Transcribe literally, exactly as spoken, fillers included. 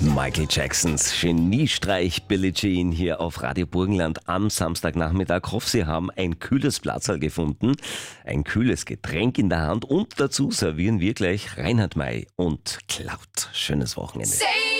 Michael Jacksons Geniestreich Billie Jean hier auf Radio Burgenland am Samstagnachmittag. Hoffe, Sie haben ein kühles Platzerl gefunden, ein kühles Getränk in der Hand und dazu servieren wir gleich Reinhard May und Cloud. Schönes Wochenende.